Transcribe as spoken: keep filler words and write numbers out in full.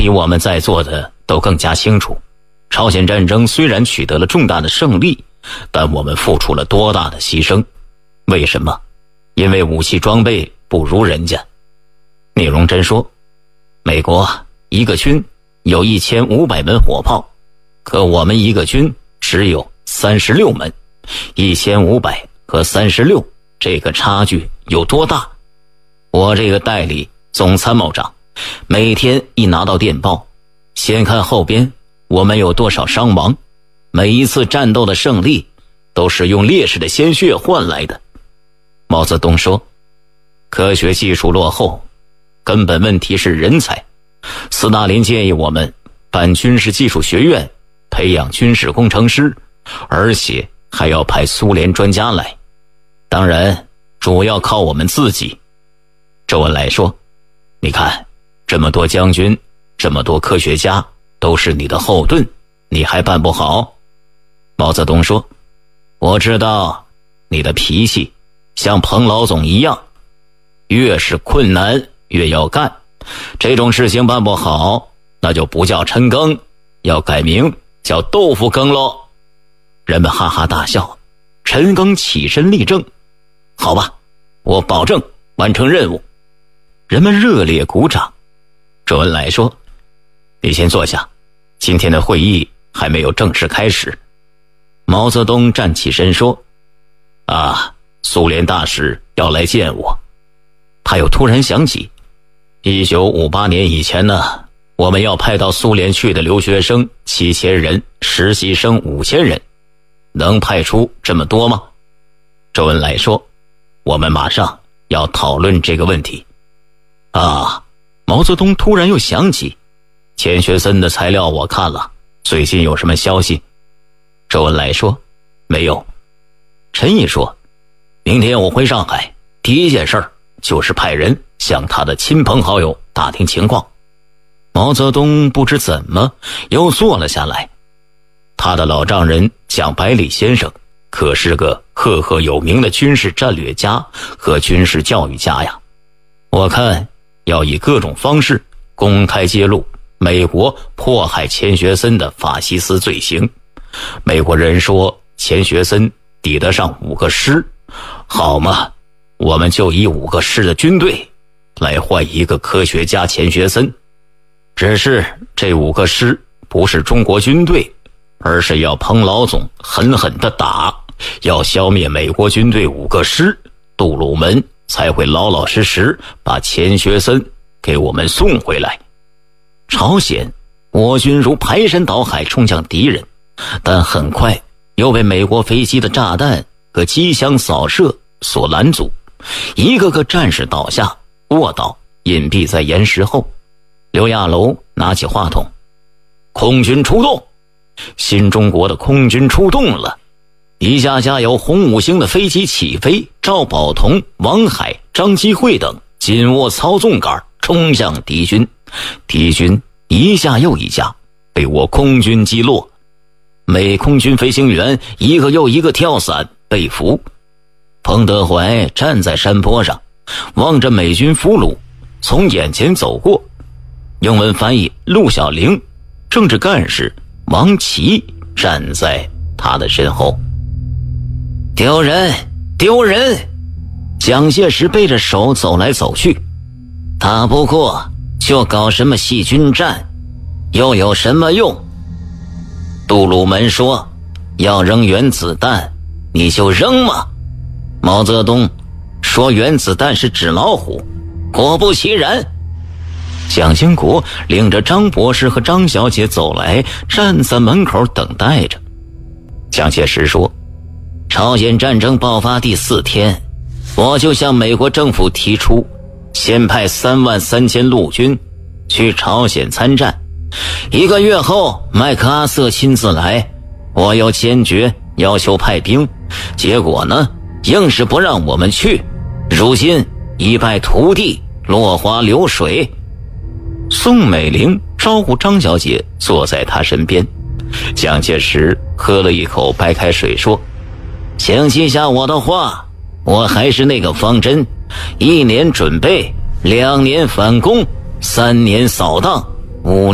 比我们在座的都更加清楚，朝鲜战争虽然取得了重大的胜利，但我们付出了多大的牺牲？为什么？因为武器装备不如人家。聂荣臻说，美国一个军有一千五百门火炮，可我们一个军只有三十六门，一千五百和三十六，这个差距有多大？我这个代理总参谋长，每天一拿到电报，先看后边我们有多少伤亡，每一次战斗的胜利都是用烈士的鲜血换来的。毛泽东说，科学技术落后，根本问题是人才。斯大林建议我们办军事技术学院，培养军事工程师，而且还要派苏联专家来，当然主要靠我们自己。周恩来说，你看这么多将军，这么多科学家，都是你的后盾，你还办不好？毛泽东说，我知道你的脾气像彭老总一样，越是困难越要干，这种事情办不好，那就不叫陈赓，要改名叫豆腐羹喽。人们哈哈大笑。陈赓起身立正，好吧，我保证完成任务。人们热烈鼓掌。周恩来说，你先坐下，今天的会议还没有正式开始。毛泽东站起身说，啊，苏联大使要来见我。他又突然想起，一九五八年以前呢，我们要派到苏联去的留学生七千人，实习生五千人，能派出这么多吗？周恩来说，我们马上要讨论这个问题。啊，毛泽东突然又想起，钱学森的材料我看了，最近有什么消息？周恩来说，没有。陈毅说，明天我回上海，第一件事就是派人向他的亲朋好友打听情况。毛泽东不知怎么又坐了下来。他的老丈人蒋百里先生可是个赫赫有名的军事战略家和军事教育家呀。我看要以各种方式公开揭露美国迫害钱学森的法西斯罪行。美国人说钱学森抵得上五个师，好嘛，我们就以五个师的军队来换一个科学家钱学森。只是这五个师不是中国军队，而是要彭老总狠狠地打，要消灭美国军队五个师，杜鲁门才会老老实实把钱学森给我们送回来。朝鲜，我军如排山倒海冲向敌人，但很快又被美国飞机的炸弹和机枪扫射所拦阻，一个个战士倒下，卧倒，隐蔽在岩石后。刘亚楼拿起话筒，空军出动，新中国的空军出动了。一架架由红五星的飞机起飞，赵宝同、王海、张基会等紧握操纵杆冲向敌军，敌军一架又一架被我空军击落，美空军飞行员一个又一个跳伞被俘。彭德怀站在山坡上，望着美军俘虏从眼前走过。英文翻译陆小玲，政治干事王琦站在他的身后。丢人，丢人！蒋介石背着手走来走去，打不过就搞什么细菌战，又有什么用？杜鲁门说，要扔原子弹，你就扔嘛。毛泽东说原子弹是纸老虎，果不其然。蒋经国领着张博士和张小姐走来，站在门口等待着。蒋介石说，朝鲜战争爆发第四天，我就向美国政府提出，先派三万三千陆军去朝鲜参战。一个月后，麦克阿瑟亲自来，我又坚决要求派兵，结果呢，硬是不让我们去。如今一败涂地，落花流水。宋美龄招呼张小姐坐在她身边，蒋介石喝了一口白开水说，请记下我的话，我还是那个方针，一年准备，两年反攻，三年扫荡，五